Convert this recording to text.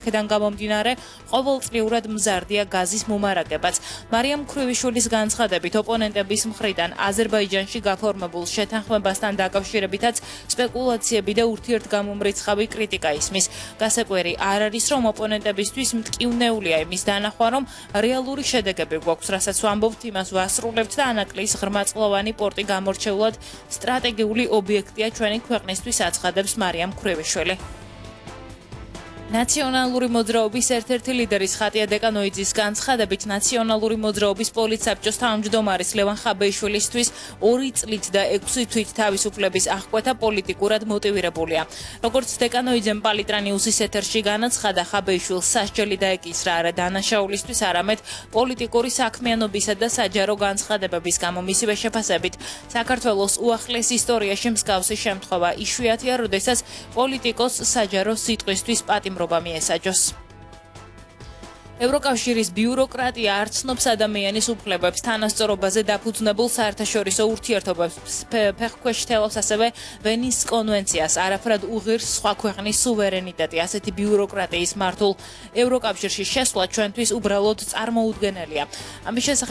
ქედან გამომდინარე, ყოველწლიურად მზარდია გაზის მომარაგებაც. მარიამ ქრივიშვილის განცხადებით, ოპონენტების მხრიდან აზერბაიჯანში გაფორმებულ შეთანხმებასთან დაკავშირებითაც სპეკულაციები და ურთიერთგამომრიცხავი კრიტიკა ისმის. გასაკვირი არ არის, რომ ოპონენტებისთვის მტკივნეულია იმის დანახვა, რომ რეალური შედეგები გვაქვს, რასაც ვამბობთ, იმას ვასრულებთ და ანაკლის ღრმაწლოვანი პორტი გამორჩეულად სტრატეგიული ობიექტია ჩვენი ქვეყნისთვის, აცხადებს მარიამ ქრივიშვილი. ნაციონალური მოძრაობის ერთ-ერთი ლიდერის ხატია დეკანოიძის განცხადებით, ნაციონალური მოძრაობის პოლიცსაბჭოს თავმჯდომარის ლევან ხაბეიშვილისთვის 2 წლით და 6 თვით თავისუფლების აღკვეთა პოლიტიკურად მოტივირებულია. როგორც დეკანოიძემ პალიტრანიუსის ეთერში განაცხადა, ხაბეიშვილს სასჯელი დაეკისრა არა დანაშაულისთვის, არამედ პოლიტიკური საქმიანობისა და საჯარო განცხადებების გამო. მისივე შეფასებით, საქართველოს უახლეს ისტორიაში მსგავსი შემთხვევა იშვიათია, როდესაც პოლიტიკოს საჯარო სიტყვისთვის პატიმრობა მიესაჯოს. ევროკავშირის ბიუროკრატია არ ცნობს ადამიანის უფლებებს, თანასწორობაზე დაფუძნებულ საერთაშორისო ურთიერთობებს, ფეხქვეშ თელავს ასევე ვენის კონვენციას, არაფრად უღირს სხვა ქვეყნის სუვერენიტეტი. ასეთი ბიუროკრატიის მართულ ევროკავშირში შესვლა ჩვენთვის უბრალოდ წარმოუდგენელია. ამის შესახებ